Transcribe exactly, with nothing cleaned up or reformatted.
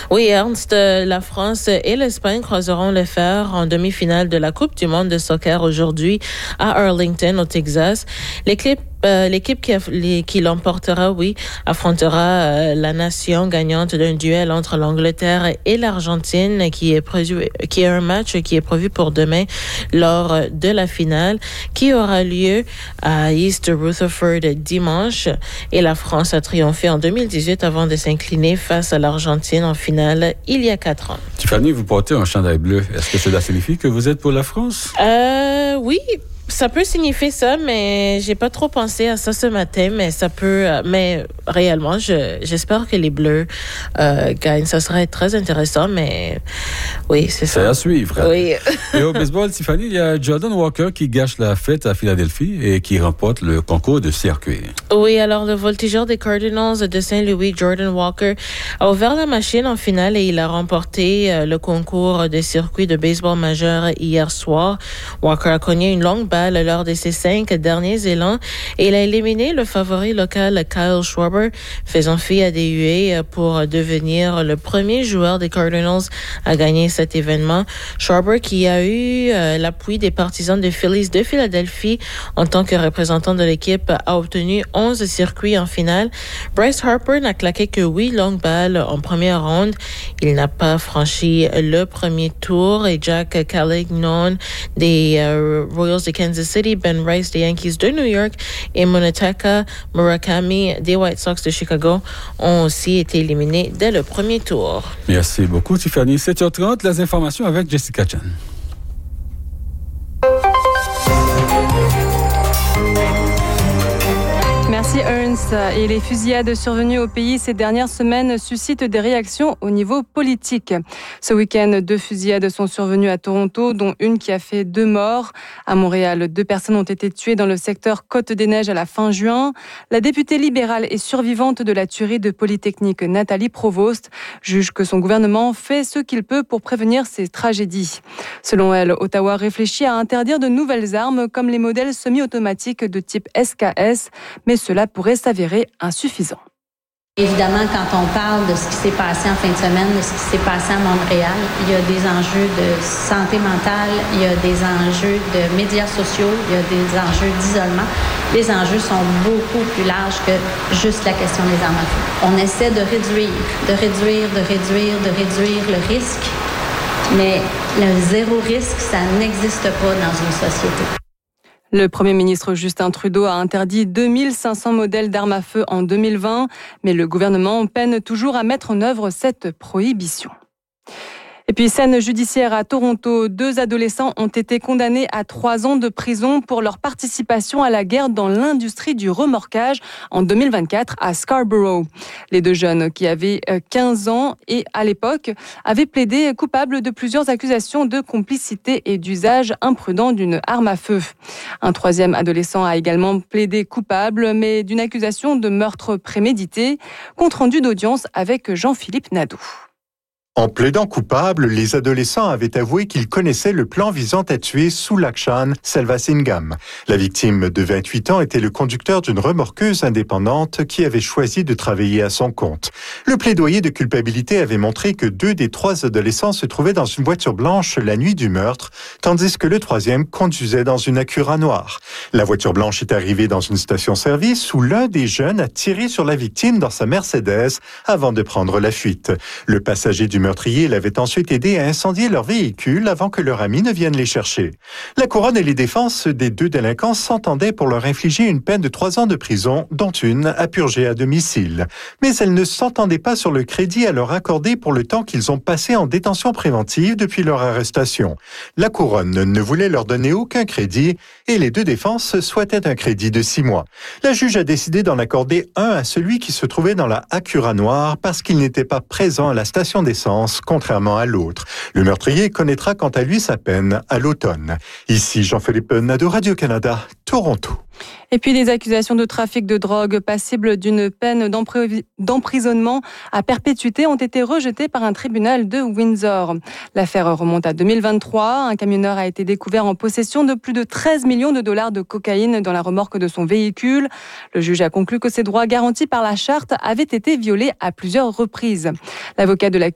Oui, Ernst, la France et l'Espagne croiseront les fers en demi-finale de la Coupe du monde de soccer aujourd'hui à Arlington, au Texas. L'équipe Euh, l'équipe qui, a, qui l'emportera, oui, affrontera euh, la nation gagnante d'un duel entre l'Angleterre et l'Argentine, qui est prévu, qui est un match qui est prévu pour demain lors de la finale, qui aura lieu à East Rutherford dimanche. Et la France a triomphé en deux mille dix-huit avant de s'incliner face à l'Argentine en finale il y a quatre ans. Tiffany, vous portez un chandail bleu. Est-ce que cela signifie que vous êtes pour la France? Euh, oui. Ça peut signifier ça, mais j'ai pas trop pensé à ça ce matin, mais ça peut, mais réellement, je, j'espère que les Bleus euh, gagnent. Ça serait très intéressant, mais oui, c'est ça. C'est à suivre. Oui. Et au baseball, Tiffany, il y a Jordan Walker qui gâche la fête à Philadelphie et qui remporte le concours de circuit. Oui, alors le voltigeur des Cardinals de Saint-Louis, Jordan Walker, a ouvert la machine en finale et il a remporté euh, le concours de circuit de baseball majeur hier soir. Walker a cogné une longue balle lors de ses cinq derniers élans et il a éliminé le favori local Kyle Schwarber, faisant fi à des huées pour devenir le premier joueur des Cardinals à gagner cet événement. Schwarber, qui a eu euh, l'appui des partisans des Phillies de Philadelphie en tant que représentant de l'équipe, a obtenu onze circuits en finale. Bryce Harper n'a claqué que huit longues balles en première ronde. Il n'a pas franchi le premier tour et Jack Calignon des euh, Royals de Kansas City, Ben Rice des Yankees de New York et Munetaka Murakami des White Sox de Chicago ont aussi été éliminés dès le premier tour. Merci beaucoup, Tiffany. sept heures trente, les informations avec Jessica Chan. Merci Ernst. Et les fusillades survenues au pays ces dernières semaines suscitent des réactions au niveau politique. Ce week-end, deux fusillades sont survenues à Toronto, dont une qui a fait deux morts. À Montréal, deux personnes ont été tuées dans le secteur Côte-des-Neiges à la fin juin. La députée libérale et survivante de la tuerie de Polytechnique, Nathalie Provost, juge que son gouvernement fait ce qu'il peut pour prévenir ces tragédies. Selon elle, Ottawa réfléchit à interdire de nouvelles armes comme les modèles semi-automatiques de type S K S, mais cela pourrait s'avérer insuffisant. Évidemment, quand on parle de ce qui s'est passé en fin de semaine, de ce qui s'est passé à Montréal, il y a des enjeux de santé mentale, il y a des enjeux de médias sociaux, il y a des enjeux d'isolement. Les enjeux sont beaucoup plus larges que juste la question des armes à feu. On essaie de réduire, de réduire, de réduire, de réduire le risque, mais le zéro risque, ça n'existe pas dans une société. Le Premier ministre Justin Trudeau a interdit deux mille cinq cents modèles d'armes à feu en deux mille vingt, mais le gouvernement peine toujours à mettre en œuvre cette prohibition. Et puis, scène judiciaire à Toronto, deux adolescents ont été condamnés à trois ans de prison pour leur participation à la guerre dans l'industrie du remorquage en deux mille vingt-quatre à Scarborough. Les deux jeunes, qui avaient quinze ans et à l'époque, avaient plaidé coupables de plusieurs accusations de complicité et d'usage imprudent d'une arme à feu. Un troisième adolescent a également plaidé coupable, mais d'une accusation de meurtre prémédité. Compte rendu d'audience avec Jean-Philippe Nadeau. En plaidant coupable, les adolescents avaient avoué qu'ils connaissaient le plan visant à tuer Sulakshan Selvasingham. La victime de vingt-huit ans était le conducteur d'une remorqueuse indépendante qui avait choisi de travailler à son compte. Le plaidoyer de culpabilité avait montré que deux des trois adolescents se trouvaient dans une voiture blanche la nuit du meurtre, tandis que le troisième conduisait dans une Acura noire. La voiture blanche est arrivée dans une station-service où l'un des jeunes a tiré sur la victime dans sa Mercedes avant de prendre la fuite. Le passager du meurtrier l'avait ensuite aidé à incendier leur véhicule avant que leur ami ne vienne les chercher. La couronne et les défenses des deux délinquants s'entendaient pour leur infliger une peine de trois ans de prison, dont une à purger à domicile. Mais elles ne s'entendaient pas sur le crédit à leur accorder pour le temps qu'ils ont passé en détention préventive depuis leur arrestation. La couronne ne voulait leur donner aucun crédit et les deux défenses souhaitaient un crédit de six mois. La juge a décidé d'en accorder un à celui qui se trouvait dans la Acura noire parce qu'il n'était pas présent à la station d'essence, contrairement à l'autre. Le meurtrier connaîtra quant à lui sa peine à l'automne. Ici Jean-Philippe Nadeau, Radio-Canada, Toronto. Et puis des accusations de trafic de drogue passibles d'une peine d'emprisonnement à perpétuité ont été rejetées par un tribunal de Windsor. L'affaire remonte à deux mille vingt-trois. Un camionneur a été découvert en possession de plus de treize millions de dollars de cocaïne dans la remorque de son véhicule. Le juge a conclu que ses droits garantis par la charte avaient été violés à plusieurs reprises. L'avocat de l'accusé